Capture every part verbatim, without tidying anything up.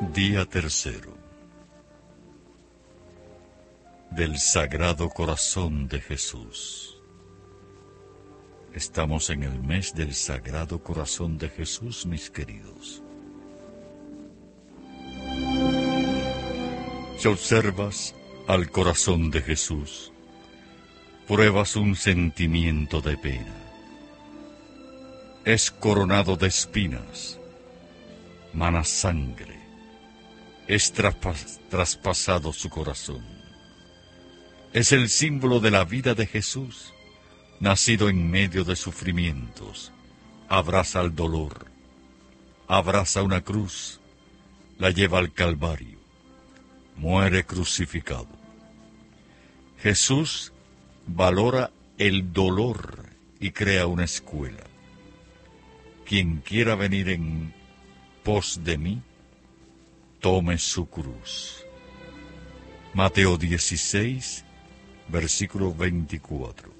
Día tercero del Sagrado Corazón de Jesús. Estamos en el mes del Sagrado Corazón de Jesús, mis queridos. Si observas al corazón de Jesús, pruebas un sentimiento de pena. Es coronado de espinas, mana sangre, es traspas- traspasado su corazón. Es el símbolo de la vida de Jesús, nacido en medio de sufrimientos. Abraza el dolor, abraza una cruz, la lleva al Calvario, muere crucificado. Jesús valora el dolor y crea una escuela. Quien quiera venir en pos de mí, tome su cruz. Mateo dieciséis, versículo veinticuatro.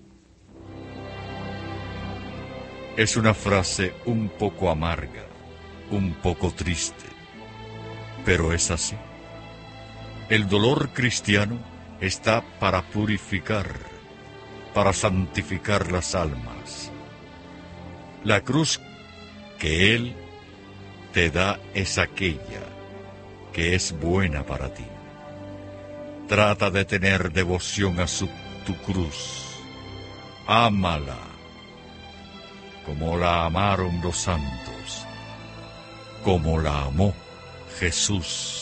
Es una frase un poco amarga, un poco triste, pero es así. El dolor cristiano está para purificar, para santificar las almas. La cruz que Él te da es aquella que es buena para ti. Trata de tener devoción a su, tu cruz. Ámala como la amaron los santos, como la amó Jesús.